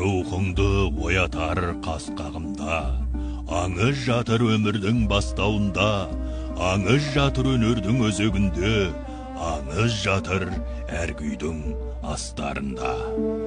рухыңды оятар қас қағымда. Аңыз жатыр өмірдің бастауында, аңыз жатыр өнердің өзегінде, аңыз жатыр әр күйдің астарында.